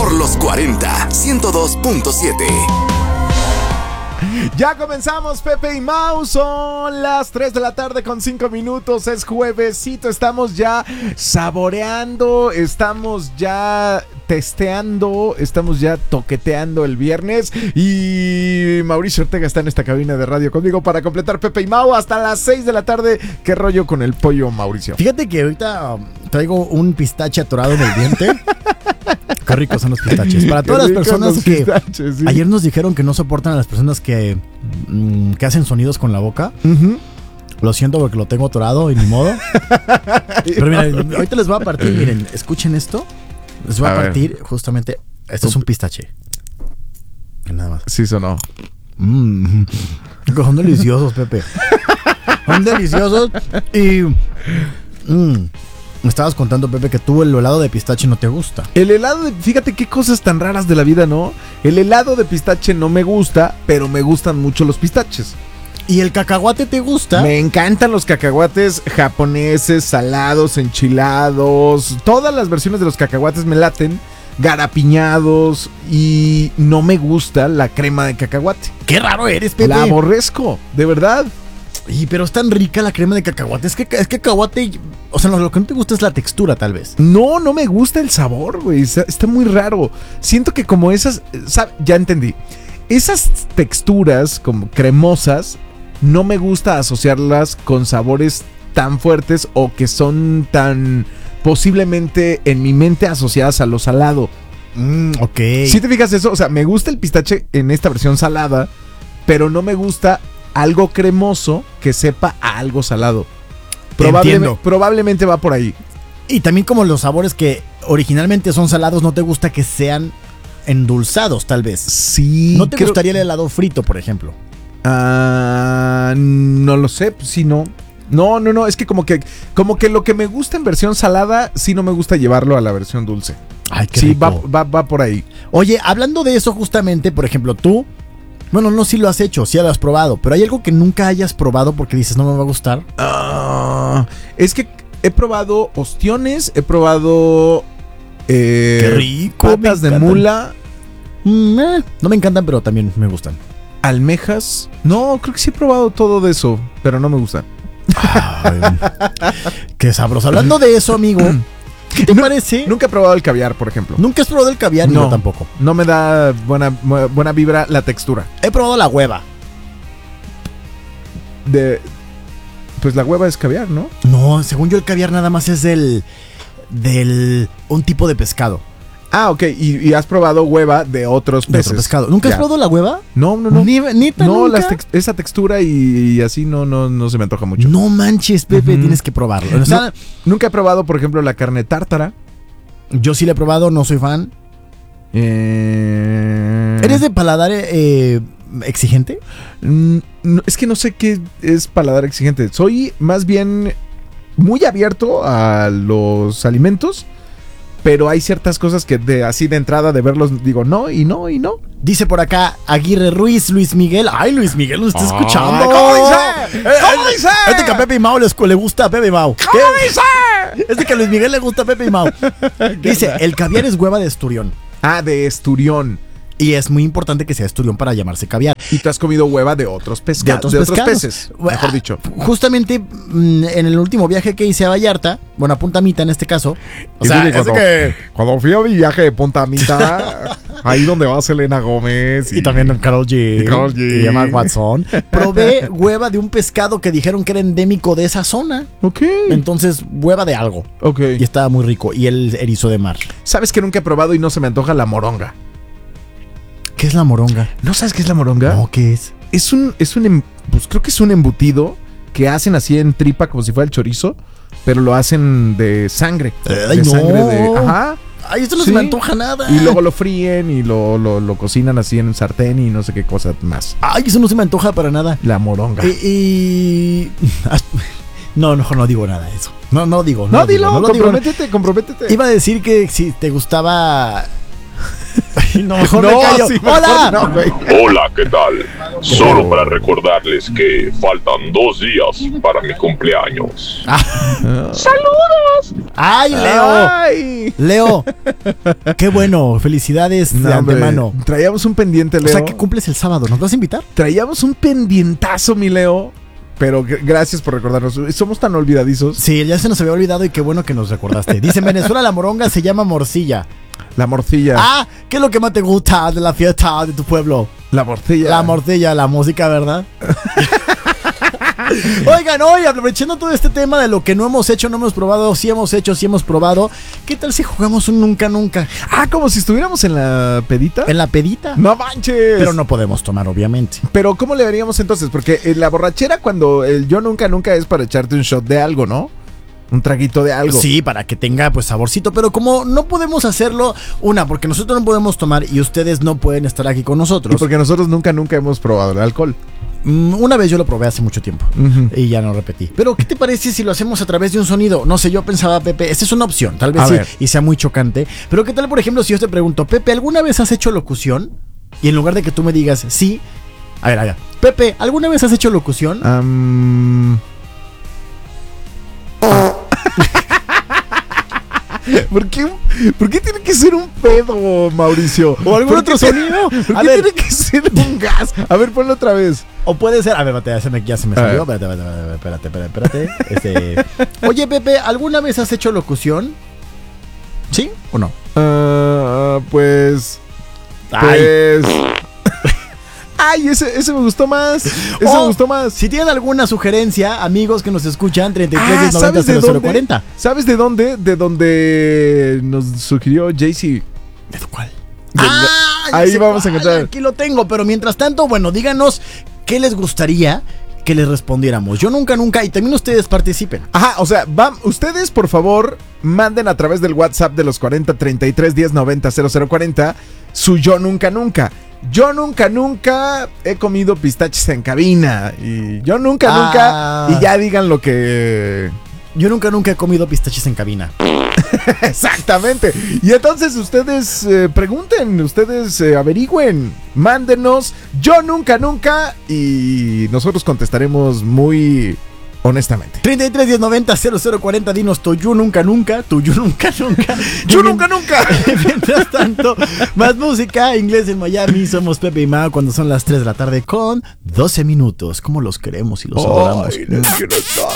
por los 40, 102.7. Ya comenzamos, Pepe y Mau. Son las 3 de la tarde con 5 minutos. Es juevesito. Estamos ya saboreando. Estamos ya testeando. Estamos ya toqueteando el viernes. Y Mauricio Ortega está en esta cabina de radio conmigo para completar Pepe y Mau hasta las 6 de la tarde. ¿Qué rollo con el pollo, Mauricio? Fíjate que ahorita traigo un pistache atorado en el diente. Qué ricos son los pistaches. Para todas las personas que sí. Ayer nos dijeron que no soportan a las personas que hacen sonidos con la boca. Lo siento porque lo tengo atorado y ni modo. Pero miren, ahorita les voy a partir. Miren, escuchen esto. Les voy a partir justamente. Esto es un pistache. Nada más. Sí sonó. Son deliciosos, Pepe. Son deliciosos. Y me estabas contando, Pepe, que tú el helado de pistache no te gusta. El helado de... Fíjate qué cosas tan raras de la vida, ¿no? El helado de pistache no me gusta, pero me gustan mucho los pistaches. ¿Y el cacahuate te gusta? Me encantan los cacahuates japoneses, salados, enchilados. Todas las versiones de los cacahuates me laten. Garapiñados. Y no me gusta la crema de cacahuate. ¡Qué raro eres, Pepe! La aborrezco, de verdad. Pero es tan rica la crema de cacahuate. Es cacahuate. O sea, lo que no te gusta es la textura, tal vez. No me gusta el sabor, güey. Está muy raro. Siento que como esas... Ya entendí. Esas texturas como cremosas, no me gusta asociarlas con sabores tan fuertes o que son tan posiblemente en mi mente asociadas a lo salado. Ok. ¿Sí te fijas eso? O sea, me gusta el pistache en esta versión salada, pero no me gusta algo cremoso que sepa a algo salado. Probablemente va por ahí. Y también como los sabores que originalmente son salados, no te gusta que sean endulzados, tal vez. Sí. ¿No te gustaría el helado frito, por ejemplo? No lo sé, pues sí, no. No, es que como que lo que me gusta en versión salada, sí no me gusta llevarlo a la versión dulce. Ay, qué sí, rico. va por ahí. Oye, hablando de eso justamente, por ejemplo, tú... Bueno, no, sí lo has hecho, sí lo has probado, pero ¿hay algo que nunca hayas probado porque dices no me va a gustar? Es que he probado ostiones, he probado qué rico, patas de mula. No me encantan, pero también me gustan. Almejas. No, creo que sí he probado todo de eso, pero no me gustan. Ay, qué sabroso. Hablando de eso, amigo, ¿qué te parece? Nunca he probado el caviar, por ejemplo. ¿Nunca has probado el caviar? No, yo tampoco. No me da buena vibra la textura. He probado la hueva. Pues la hueva es caviar, ¿no? No, según yo el caviar nada más es del un tipo de pescado. Ah, ok. ¿Y has probado hueva de otros peces? De otro pescado. ¿Nunca has probado la hueva? No. Ni no, esa textura y así no se me antoja mucho. No manches, Pepe, tienes que probarlo. O sea, nunca he probado, por ejemplo, la carne tártara. Yo sí la he probado, no soy fan. ¿Eres de paladar exigente? No, es que no sé qué es paladar exigente. Soy más bien muy abierto a los alimentos, pero hay ciertas cosas que así de entrada de verlos digo no y no. Dice por acá Aguirre Ruiz, Luis Miguel. Ay, Luis Miguel nos está escuchando. ¿Cómo dice? ¿Cómo dice? Este que a Pepe y Mau le gusta a Pepe y Mau. ¿Cómo dice? Este que a Luis Miguel le gusta a Pepe y Mau. Dice, el caviar es hueva de esturión. Ah, de esturión. Y es muy importante que sea esturión para llamarse caviar. Y tú has comido hueva de otros pescados. De otros peces, mejor dicho. Justamente en el último viaje que hice a Vallarta, bueno, a Punta Mita en este caso. O sea, cuando fui a mi viaje de Punta Mita, ahí donde va Selena Gómez. Y también Karol G. Y Emma Watson. Probé hueva de un pescado que dijeron que era endémico de esa zona. Ok. Entonces, hueva de algo. Ok. Y estaba muy rico. Y el erizo de mar. ¿Sabes que nunca he probado y no se me antoja la moronga? ¿Qué es la moronga? ¿No sabes qué es la moronga? No, ¿qué es? Pues creo que es un embutido que hacen así en tripa como si fuera el chorizo, pero lo hacen de sangre. Ay, no. Sangre de... Ajá. Ay, esto no se me antoja nada. Y luego lo fríen y lo cocinan así en el sartén y no sé qué cosa más. Ay, eso no se me antoja para nada. La moronga. No, mejor no digo nada de eso. No digo. No, dilo, comprométete. Iba a decir que si te gustaba... Ay, no, mejor me callo. Sí, ¡Hola! No, hola, ¿qué tal? Solo para recordarles que faltan 2 días para mi cumpleaños. ¡Saludos! ¡Ay, Leo! ¡Ay! Leo, qué bueno, felicidades de antemano. Traíamos un pendiente, Leo. O sea, que cumples el sábado, ¿nos vas a invitar? Traíamos un pendientazo, mi Leo. Pero gracias por recordarnos. Somos tan olvidadizos. Sí, ya se nos había olvidado y qué bueno que nos recordaste. Dice, en Venezuela la moronga se llama morcilla. La morcilla. Ah, ¿qué es lo que más te gusta de la fiesta de tu pueblo? La morcilla. La morcilla, la música, ¿verdad? Oigan, hoy aprovechando todo este tema de lo que no hemos hecho, no hemos probado, sí hemos hecho, sí hemos probado. ¿Qué tal si jugamos un nunca nunca? Ah, como si estuviéramos en la pedita. ¿En la pedita? No manches. Pero no podemos tomar, obviamente. Pero ¿cómo le haríamos entonces? Porque en la borrachera, cuando el yo nunca nunca es para echarte un shot de algo, ¿no? Un traguito de algo. Sí, para que tenga pues saborcito, pero como no podemos hacerlo, porque nosotros no podemos tomar y ustedes no pueden estar aquí con nosotros. Y porque nosotros nunca hemos probado el alcohol. Una vez yo lo probé hace mucho tiempo y ya no repetí. Pero ¿qué te parece si lo hacemos a través de un sonido? No sé, yo pensaba, Pepe, esta es una opción, tal vez sí, y sea muy chocante. Pero ¿qué tal, por ejemplo, si yo te pregunto, Pepe, ¿alguna vez has hecho locución? Y en lugar de que tú me digas sí, a ver, Pepe, ¿alguna vez has hecho locución? ¿Por qué tiene que ser un pedo, Mauricio? ¿O algún otro sonido? ¿Por qué tiene que ser un gas? A ver, ponlo otra vez. O puede ser... A ver, ya se me salió. Espérate. Oye, Pepe, ¿alguna vez has hecho locución? ¿Sí o no? Pues... ¡Ay, ese me gustó más! Me gustó más. Si tienen alguna sugerencia, amigos que nos escuchan, 33 90 0040. ¿Sabes de dónde? De donde nos sugirió Jaycee. ¿De cuál? Ahí vamos a encontrar. Aquí lo tengo, pero mientras tanto, bueno, díganos qué les gustaría que les respondiéramos. Yo nunca, y también ustedes participen. Ajá, o sea, ustedes por favor manden a través del WhatsApp de los 40 33 10 90 0040 su yo nunca. Yo nunca he comido pistaches en cabina. Y yo nunca. Y ya digan lo que... Yo nunca he comido pistaches en cabina. Exactamente. Y entonces ustedes pregunten, ustedes averigüen, mándenos yo nunca y nosotros contestaremos muy honestamente. 33 10 90 0040, dinos tu yo nunca. Yo nunca. Mientras tanto, más música, inglés en Miami. Somos Pepe y Mao cuando son las 3 de la tarde con 12 minutos. ¿Cómo los queremos y los adoramos? Ay, les quiero estar.